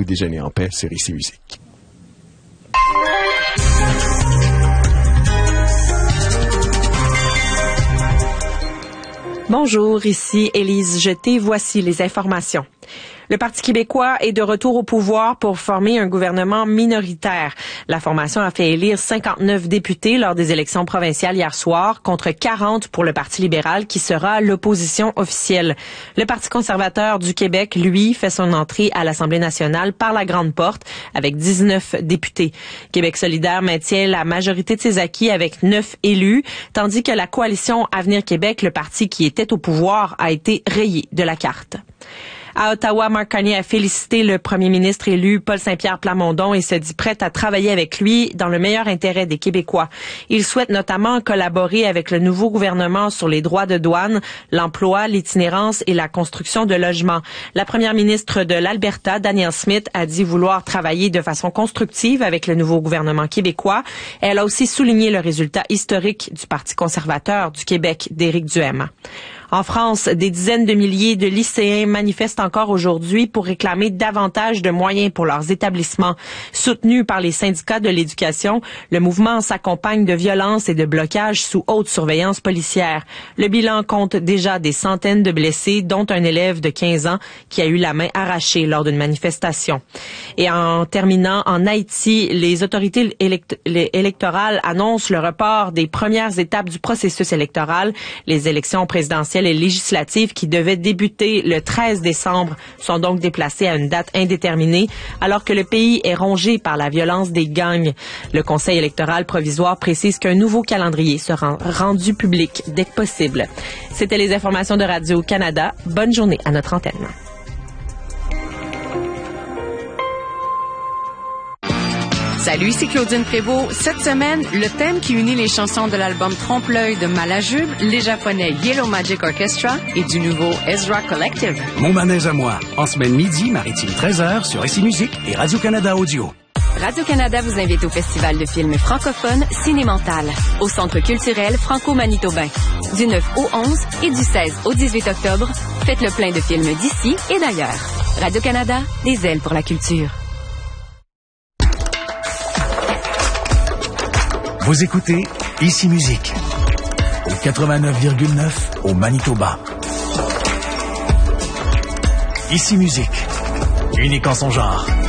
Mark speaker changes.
Speaker 1: vous déjeunez en paix sur Ici Musique.
Speaker 2: Bonjour, ici Élise Jeté. Voici les informations. Le Parti québécois est de retour au pouvoir pour former un gouvernement minoritaire. La formation a fait élire 59 députés lors des élections provinciales hier soir, contre 40 pour le Parti libéral qui sera l'opposition officielle. Le Parti conservateur du Québec, lui, fait son entrée à l'Assemblée nationale par la grande porte avec 19 députés. Québec solidaire maintient la majorité de ses acquis avec 9 élus, tandis que la coalition Avenir Québec, le parti qui était au pouvoir, a été rayé de la carte. À Ottawa, Mark Carney a félicité le premier ministre élu Paul Saint-Pierre Plamondon et se dit prêt à travailler avec lui dans le meilleur intérêt des Québécois. Il souhaite notamment collaborer avec le nouveau gouvernement sur les droits de douane, l'emploi, l'itinérance et la construction de logements. La première ministre de l'Alberta, Danielle Smith, a dit vouloir travailler de façon constructive avec le nouveau gouvernement québécois. Elle a aussi souligné le résultat historique du Parti conservateur du Québec d'Éric Duhem. En France, des dizaines de milliers de lycéens manifestent encore aujourd'hui pour réclamer davantage de moyens pour leurs établissements. Soutenu par les syndicats de l'éducation, le mouvement s'accompagne de violences et de blocages sous haute surveillance policière. Le bilan compte déjà des centaines de blessés, dont un élève de 15 ans qui a eu la main arrachée lors d'une manifestation. Et en terminant, en Haïti, les autorités électorales annoncent le report des premières étapes du processus électoral. Les élections présidentielles et législatives qui devaient débuter le 13 décembre sont donc déplacées à une date indéterminée, alors que le pays est rongé par la violence des gangs. Le Conseil électoral provisoire précise qu'un nouveau calendrier sera rendu public dès que possible. C'était les informations de Radio-Canada. Bonne journée à notre antenne.
Speaker 3: Salut, ici Claudine Prévost. Cette semaine, le thème qui unit les chansons de l'album Trompe-l'œil de Malajube, les Japonais Yellow Magic Orchestra et du nouveau Ezra Collective.
Speaker 4: Mon manège à moi, en semaine midi, maritime 13h sur Ici Musique et Radio-Canada Audio.
Speaker 3: Radio-Canada vous invite au Festival de films francophones Cinémental, au Centre culturel franco-manitobain. Du 9 au 11 et du 16 au 18 octobre, faites le plein de films d'ici et d'ailleurs. Radio-Canada, des ailes pour la culture.
Speaker 4: Vous écoutez Ici Musique, au 89,9 au Manitoba. Ici Musique, unique en son genre.